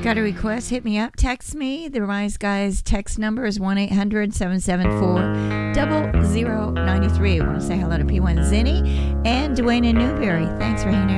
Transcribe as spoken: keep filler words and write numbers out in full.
Got a request? Hit me up. Text me. The Rise Guys text number is one eight hundred seven seven four zero zero nine three. I want to say hello to P one Zinni and Dwayne in Newberry. Thanks for hanging out.